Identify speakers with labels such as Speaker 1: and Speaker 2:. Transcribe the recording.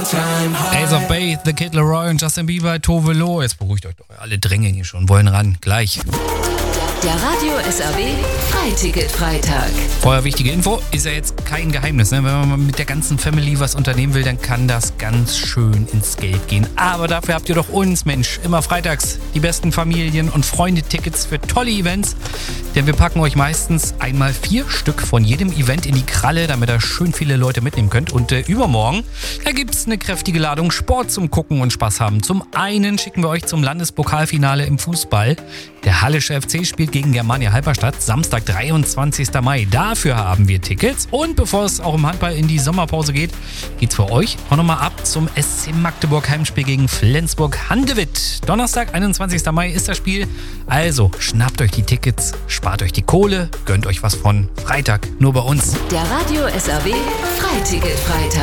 Speaker 1: Ace of Base, The Kid Laroi und Justin Bieber, Tove Lo. Jetzt beruhigt euch doch, alle drängeln hier schon, wollen ran, gleich.
Speaker 2: Der Radio SAW Freiticket-Freitag.
Speaker 1: Vorher wichtige Info, ist ja jetzt kein Geheimnis, ne? Wenn man mit der ganzen Family was unternehmen will, dann kann das ganz schön ins Geld gehen. Aber dafür habt ihr doch uns, Mensch, immer freitags die besten Familien- und Freunde-Tickets für tolle Events. Denn wir packen euch meistens einmal 4 Stück von jedem Event in die Kralle, damit ihr schön viele Leute mitnehmen könnt. Und übermorgen, da gibt's eine kräftige Ladung Sport zum Gucken und Spaß haben. Zum einen schicken wir euch zum Landespokalfinale im Fußball. Der Hallische FC spielt gegen Germania Halberstadt, Samstag, 23. Mai. Dafür haben wir Tickets. Und bevor es auch im Handball in die Sommerpause geht, geht's für euch auch nochmal ab zum SC Magdeburg Heimspiel gegen Flensburg-Handewitt. Donnerstag, 21. Mai ist das Spiel. Also schnappt euch die Tickets, spart euch die Kohle, gönnt euch was von Freitag nur bei uns.
Speaker 2: Der Radio SAW Freiticket-Freitag.